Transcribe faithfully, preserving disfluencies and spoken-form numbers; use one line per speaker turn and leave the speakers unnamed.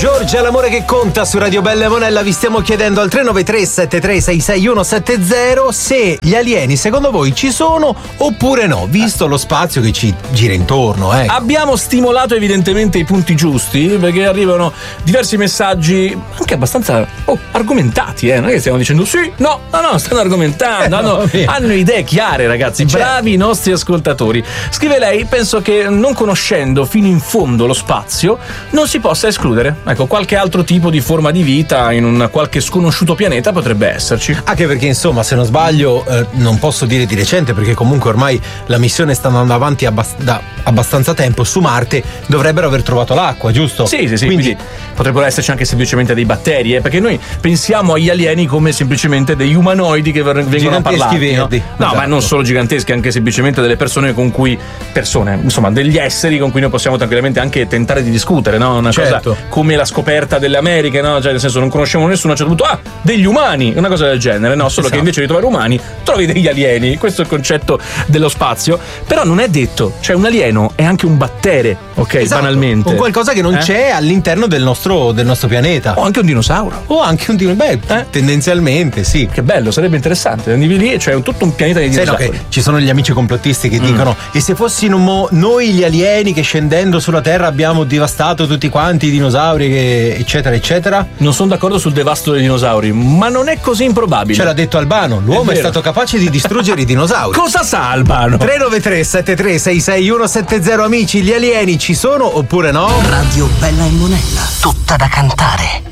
Giorgia, l'amore che conta su Radio Bella e Monella. Vi stiamo chiedendo al tre nove tre sette tre sei sei uno sette zero se gli alieni secondo voi ci sono oppure no, visto lo spazio che ci gira intorno. Eh.
Abbiamo stimolato evidentemente i punti giusti, perché arrivano diversi messaggi anche abbastanza oh, argomentati, eh? Non è che stiamo dicendo sì, no, no, no, stanno argomentando,
eh, no,
hanno, hanno idee chiare, ragazzi,
certo.
Bravi i nostri ascoltatori. Scrive lei: penso che non conoscendo fino in fondo lo spazio non si possa escludere, ecco, qualche altro tipo di forma di vita in un qualche sconosciuto pianeta potrebbe esserci.
Anche perché, insomma, se non sbaglio, eh, non posso dire di recente, perché comunque ormai la missione sta andando avanti abbast- da abbastanza tempo. Su Marte dovrebbero aver trovato l'acqua, giusto?
Sì, sì, sì.
Quindi,
quindi potrebbero esserci anche semplicemente dei batteri, eh, perché noi pensiamo agli alieni come semplicemente degli umanoidi che ver- vengono a parlare.
Verdi.
No, no,
esatto.
ma non solo giganteschi, anche semplicemente delle persone con cui persone, insomma, degli esseri con cui noi possiamo tranquillamente anche tentare di discutere, no? Una
certo.
cosa come la scoperta delle Americhe, no? Cioè, nel senso, non conosciamo nessuno, a un certo punto, ah, degli umani, una cosa del genere, no? Solo
esatto.
che invece di trovare umani, trovi degli alieni. Questo è il concetto dello spazio. Però non è detto, cioè un alieno è anche un battere, ok?
Esatto.
Banalmente.
Un qualcosa che non
eh?
c'è all'interno del nostro, del nostro pianeta.
O anche un dinosauro.
O anche un dinosauro. Beh,
Eh?
tendenzialmente sì.
Che bello, sarebbe interessante. Andivi lì e c'è tutto un pianeta di
Sai, no,
dinosauri.
che ci sono gli amici complottisti che mm. dicono: e se fossimo mo- noi gli alieni che scendendo sulla Terra abbiamo devastato tutti quanti i dinosauri, che, eccetera eccetera.
Non sono d'accordo sul devasto dei dinosauri, ma non è così improbabile.
Ce l'ha detto Albano, l'uomo è,
è
stato capace di distruggere i dinosauri.
Cosa sa Albano?
tre nove tre sette tre sei sei uno sette zero. Amici, gli alieni ci sono oppure no?
Radio Bella e Monella, tutta da cantare.